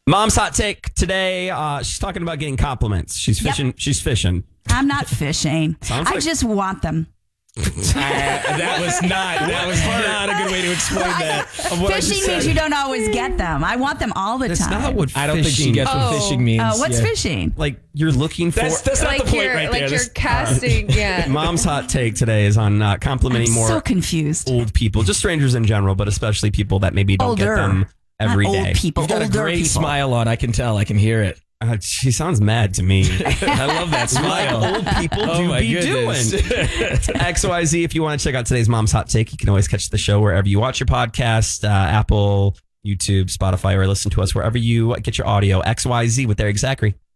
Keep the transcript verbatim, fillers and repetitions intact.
Mom's hot take today. Uh, she's talking about getting compliments. She's fishing. Yep. She's fishing. I'm not fishing. Sounds I like- just want them. uh, that was not. That was not a good way to explain that. Of what I just Fishing said. means you don't always get them. I want them all the That's time. not what I don't think she fishing- gets what Oh. fishing means. Uh, what's Yeah. fishing? Like you're looking for. That's, that's not like the point you're right like there. you're This- casting. Yeah. Mom's hot take today is on uh, complimenting I'm more so confused. old people, just strangers in general, but especially people that maybe don't Older. get them every Not day. old people. You've got a older great people. smile on. I can tell. I can hear it. Uh, she sounds mad to me. I love that smile. Like old people Oh do my be goodness. doing. X Y Z. If you want to check out today's Mom's Hot Take, you can always catch the show wherever you watch your podcast, uh, Apple, YouTube, Spotify, or listen to us wherever you get your audio. X Y Z with Eric Zachary.